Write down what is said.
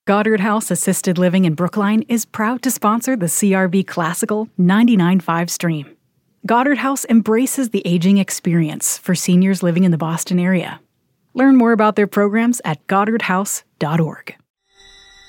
Goddard House Assisted Living in Brookline is proud to sponsor the CRV Classical 99.5 stream. Goddard House embraces the aging experience for seniors living in the Boston area. Learn more about their programs at goddardhouse.org.